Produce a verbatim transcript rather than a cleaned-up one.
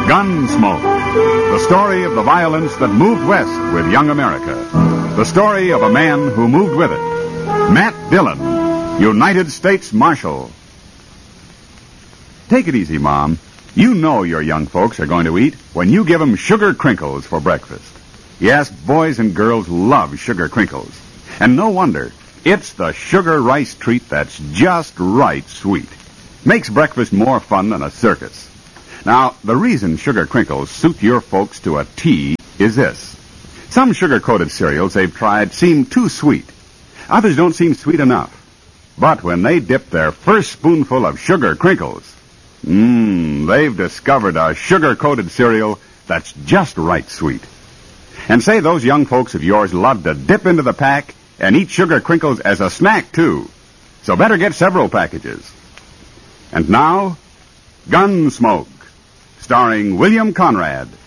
Gunsmoke, the story of the violence that moved west with young America. The story of a man who moved with it. Matt Dillon, United States Marshal. Take it easy, Mom. You know your young folks are going to eat when you give them sugar crinkles for breakfast. Yes, boys and girls love sugar crinkles. And no wonder. It's the sugar rice treat that's just right sweet. Makes breakfast more fun than a circus. Now, the reason sugar crinkles suit your folks to a T is this. Some sugar-coated cereals they've tried seem too sweet. Others don't seem sweet enough. But when they dip their first spoonful of sugar crinkles, mmm, they've discovered a sugar-coated cereal that's just right sweet. And say those young folks of yours love to dip into the pack and eat sugar crinkles as a snack, too. So better get several packages. And now, Gunsmoke, starring William Conrad.